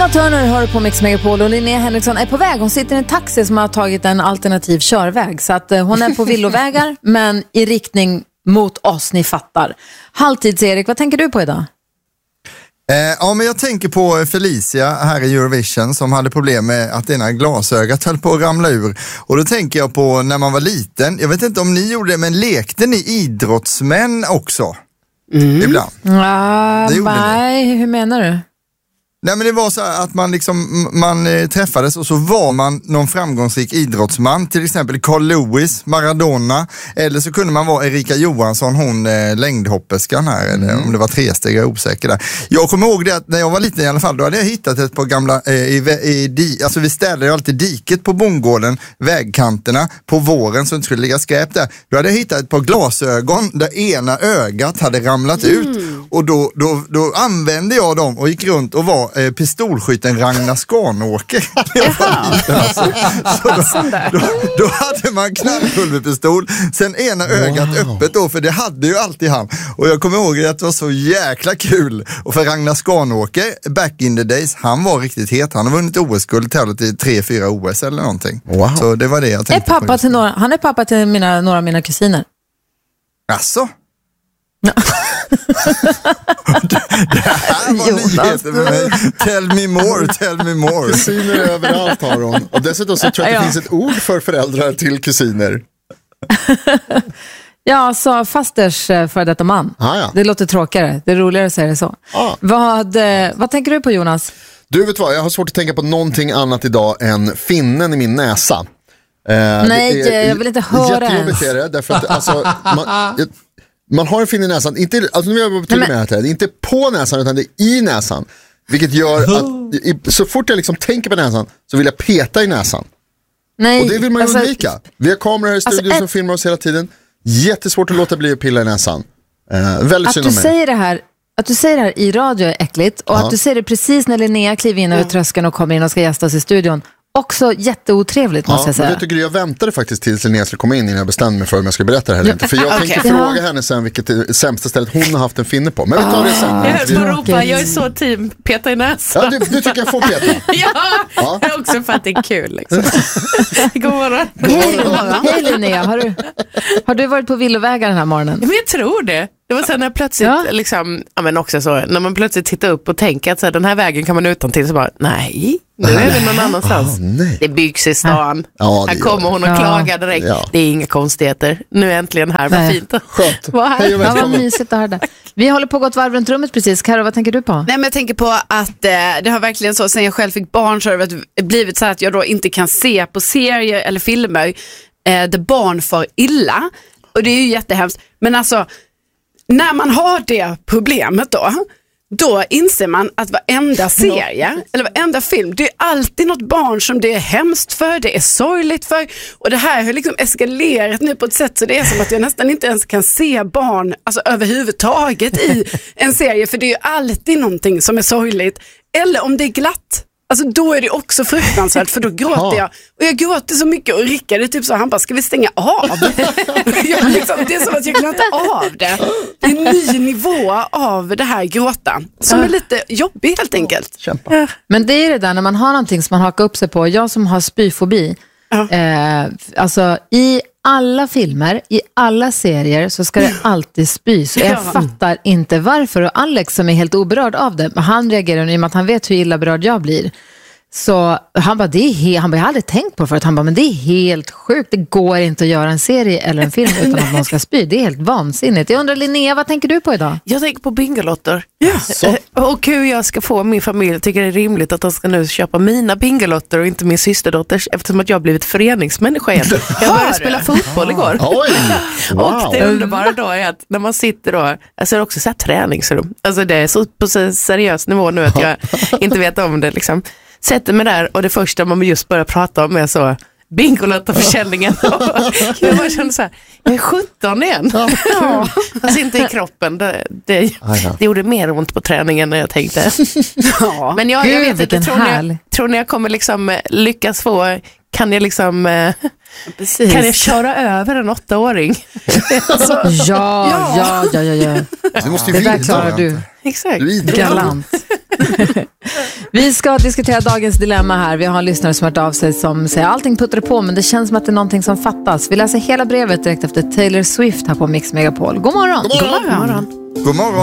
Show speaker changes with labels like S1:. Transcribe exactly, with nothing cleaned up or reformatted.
S1: Tina Turner hör på Mix Megapol och Linnea Henriksson är på väg. Hon sitter i en taxi som har tagit en alternativ körväg. Så att hon är på villovägar men i riktning mot oss, ni fattar. Halvtids-Erik, vad tänker du på idag?
S2: Eh, ja, men jag tänker på Felicia här i Eurovision som hade problem med att ena glasögat höll på att ramla ur. Och då tänker jag på när man var liten. Jag vet inte om ni gjorde det, men lekte ni idrottsmän också? Mm. Ibland.
S1: Ah, nej, hur menar du?
S2: Nej, men det var så att man liksom man eh, träffades och så var man någon framgångsrik idrottsman, till exempel Carl Lewis, Maradona, eller så kunde man vara Erika Johansson, hon eh, längdhopperskan här, mm. eller om det var tresteg, jag är osäker där. Jag kommer ihåg det att när jag var liten i alla fall, då hade jag hittat ett par gamla, eh, i, i, di, alltså vi städade ju alltid diket på bondgården, vägkanterna på våren så det inte skulle ligga skräp där. Då hade jag hittat ett par glasögon där ena ögat hade ramlat mm. ut och då, då, då använde jag dem och gick runt och var pistolskytten Ragnar Skanåker. Alltså. då, då, då hade man knallpulverpistol, sen ena ögat wow. öppet då, för det hade ju alltid han. Och jag kommer ihåg att det var så jäkla kul. Och för Ragnar Skanåker, back in the days, han var riktigt het. Han har vunnit O S-guld, tävlat i tre, fyra O S eller någonting. Wow. Så det var det jag tänkte
S1: är pappa till några, han är pappa till mina, några av mina kusiner.
S2: Asså? det, det här var nyheter för mig. Tell me more, tell me more.
S3: Kusiner överallt har hon. Och dessutom så tror jag att det ja. finns ett ord för föräldrar till kusiner.
S1: Ja, så fasters för detta man.
S3: Ah, ja.
S1: Det låter tråkigare. Det är roligare att säga det så. Ah. Vad, vad tänker du på, Jonas?
S3: Du, vet vad, jag har svårt att tänka på någonting annat idag än finnen i min näsa.
S1: Eh, Nej, är, jag vill inte höra
S3: jättejobbigt är det, därför att alltså, man, jag, man har en fin i näsan, inte, alltså nu är jag tydlig med det här, inte på näsan utan det är i näsan. Vilket gör att i, så fort jag liksom tänker på näsan så vill jag peta i näsan.
S1: Nej,
S3: och det vill man ju
S1: alltså,
S3: undvika. Vi har kameror här i studion alltså, som
S1: ett...
S3: filmar oss hela tiden. Jättesvårt att låta bli att pilla i näsan. Uh, väldigt
S1: att
S3: synd
S1: du
S3: om mig.
S1: säger det här Att du säger det här i radio är äckligt. Och Aha. att du säger det precis när Linnea kliver in över tröskeln och kommer in och ska gästa oss i studion. Också jätteotrevligt, måste
S3: ja,
S1: jag säga.
S3: Jag tycker jag väntade faktiskt tills Linnea skulle komma in innan jag bestämde mig för om jag skulle berätta det här eller inte. För jag okay. tänkte fråga henne sen vilket är sämsta stället hon har haft en finne på. Men vi tar det sen.
S4: Jag höll på att ropa, jag är så team peta i näsan.
S3: Ja, du, du tycker jag får peta.
S4: ja, ja, jag också för att det är kul. Liksom. God morgon.
S1: Hej, Hej Linnea, har du, har du varit på villovägar den här morgonen?
S4: Men jag tror det. Det var sen när plötsligt, ja. liksom, ja men också så, när man plötsligt tittar upp och tänker att så här, den här vägen kan man utan till så bara, nej, nu är det någon annanstans. Oh, det byggs i stan. Ja, här kommer hon och ja. klagar direkt. Ja. Det är inga konstigheter. Nu är äntligen här, vad fint.
S3: Skönt.
S1: Vad här. Ja, vad mysigt att höra. Vi håller på att gå ett varv runt rummet precis. Karo, vad tänker du på?
S5: Nej, men jag tänker på att eh, det har verkligen så, sen jag själv fick barn så har det blivit så att jag då inte kan se på serier eller filmer eh, där barn får illa. Och det är ju jättehemskt. Men alltså, när man har det problemet då, då inser man att varenda serie eller varenda film, det är alltid något barn som det är hemskt för, det är sorgligt för. Och det här har liksom eskalerat nu på ett sätt så det är som att jag nästan inte ens kan se barn alltså överhuvudtaget i en serie. För det är ju alltid någonting som är sorgligt. Eller om det är glatt. Alltså då är det också fruktansvärt för då gråter jag. Och jag gråter så mycket och Rickard är typ så, han bara, ska vi stänga av? jag, liksom, det är som att jag glömde av det. Det är en ny nivå av det här gråtan som är lite jobbig helt enkelt.
S3: Kämpa.
S1: Men det är det där när man har någonting som man hakar upp sig på. Jag som har spyfobi. Eh, alltså i alla filmer, i alla serier så ska det alltid spys. Jag fattar inte varför. Och Alex som är helt oberörd av det, han reagerar i och med att han vet hur illa berörd jag blir. Så han bara, det är he- han bara, jag har aldrig tänkt på för att han bara, men det är helt sjukt. Det går inte att göra en serie eller en film utan att man ska spy. Det är helt vansinnigt. Jag undrar, Linnea, vad tänker du på idag?
S4: Jag tänker på bingolotter.
S3: Yes.
S4: Och hur jag ska få min familj. Jag tycker det är rimligt att de ska nu köpa mina bingolotter och inte min systerdotters, eftersom att jag har blivit föreningsmänniska igen. Jag började spela fotboll igår.
S3: Oj. Wow.
S4: Och det underbara då är att när man sitter då, alltså det är också så här träningsrum. Alltså det är så på så seriös nivå nu att jag inte vet om det liksom. Sätter mig där och det första man just börjar prata om är så Bingolotto-försäljningen. Jag bara kände så här, jag är sjutton igen. Ja. Alltså inte i kroppen. Det, det, det gjorde mer ont på träningen än jag tänkte. Ja. Men jag, jag vet inte, tror ni, tror ni jag kommer liksom lyckas få kan jag liksom eh,
S5: Precis.
S4: kan jag köra över en åttaåring?
S5: Alltså,
S1: Ja, ja, ja, ja, ja.
S3: Du måste ju
S1: Det där
S3: vidga.
S1: klarar du.
S4: Exakt.
S3: Du idrottar.
S1: Galant. Vi ska diskutera dagens dilemma här. Vi har en lyssnare som har hört av sig som säger allting puttrar på, men det känns som att det är någonting som fattas. Vi läser hela brevet direkt efter Taylor Swift här på Mix Megapol. God morgon.
S3: God morgon.
S4: God morgon.
S2: God morgon.